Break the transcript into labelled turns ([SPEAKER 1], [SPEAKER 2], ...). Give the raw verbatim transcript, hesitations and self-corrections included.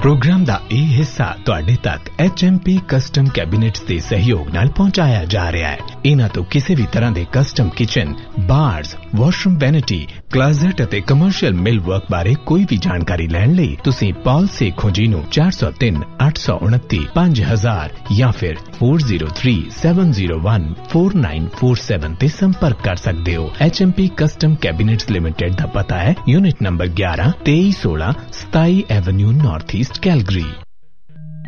[SPEAKER 1] Programme दा ਇਹ ਹਿੱਸਾ ਤੁਹਾਡੇ ਤੱਕ ਐਚ ਐਮ ਪੀ ਕਸਟਮ ਕੈਬਿਨੇਟਸ ਦੇ ਸਹਿਯੋਗ ਨਾਲ ਪਹੁੰਚਾਇਆ ਜਾ ਰਿਹਾ ਹੈ। ਇਹਨਾਂ ਤੋਂ ਕਿਸੇ ਵੀ ਤਰ੍ਹਾਂ ਦੇ ਕਸਟਮ ਕਿਚਨ, ਬਾਰਸ, ਵਾਸ਼ਰੂਮ ਵੈਨਿਟੀ, ਕਲੋਜ਼ਟ ਅਤੇ ਕਮਰਸ਼ੀਅਲ ਮਿਲ ਵਰਕ ਬਾਰੇ ਕੋਈ ਵੀ ਜਾਣਕਾਰੀ ਲੈਣ ਲਈ ਤੁਸੀਂ ਪਾਲ ਸੇਖੋਂ ਜੀ ਨੂੰ ਚਾਰ ਸੌ ਤਿੰਨ ਅੱਠ ਸੌ ਉਨੱਤੀ ਪੰਜ ਹਜ਼ਾਰ ਜਾਂ ਫਿਰ ਚਾਰ ਜ਼ੀਰੋ ਤਿੰਨ ਸੱਤ ਜ਼ੀਰੋ ਇੱਕ ਚਾਰ ਨੌ ਚਾਰ ਸੱਤ ਤੇ ਸੰਪਰਕ ਕਰ ਸਕਦੇ ਹੋ। H M P custom ਕੈਬਿਨੇਟਸ limited ਦਾ ਪਤਾ ਹੈ ਯੂਨਿਟ ਨੰਬਰ ਗਿਆਰਾਂ ਤੇਈ ਸੋਲਾਂ ਸਤਾਈ ਐਵਨਿਊ ਨਾਰਥ ਈਸਟ ਕੈਲਗਰੀ।